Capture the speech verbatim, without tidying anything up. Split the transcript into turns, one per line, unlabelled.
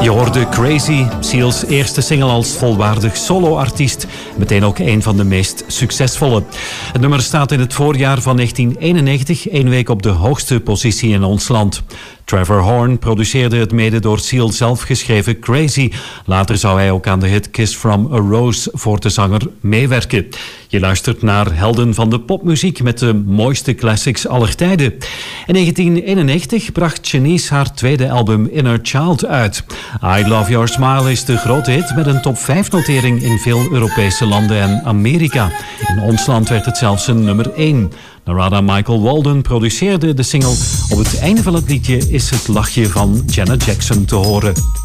Je hoorde Crazy, Seal's eerste single als volwaardig solo-artiest. Meteen ook een van de meest succesvolle. Het nummer staat in het voorjaar van negentien eenennegentig, één week op de hoogste positie in ons land. Trevor Horn produceerde het mede door Seal zelf geschreven Crazy. Later zou hij ook aan de hit Kiss from a Rose voor de zanger meewerken. Je luistert naar helden van de popmuziek met de mooiste classics aller tijden. In negentien eenennegentig bracht Shanice haar tweede album Inner Child uit. I Love Your Smile is de grote hit met een top vijf notering in veel Europese landen en Amerika. In ons land werd het zelfs een nummer één. Narada Michael Walden produceerde de single. Op het einde van het liedje is het lachje van Janet Jackson te horen.